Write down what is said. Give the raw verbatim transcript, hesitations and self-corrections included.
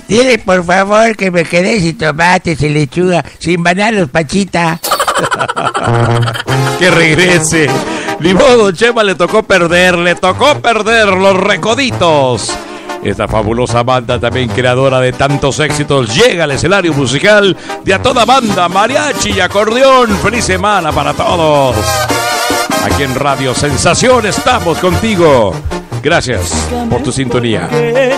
Dile por favor que me quedé sin tomates y lechuga, sin bananos, Pachita. Que regrese. Ni modo, Chema, le tocó perder, le tocó perder los Recoditos. Esta fabulosa banda, también creadora de tantos éxitos, llega al escenario musical de A Toda Banda, mariachi y acordeón. Feliz semana para todos. Aquí en Radio Sensación estamos contigo. Gracias por tu sintonía.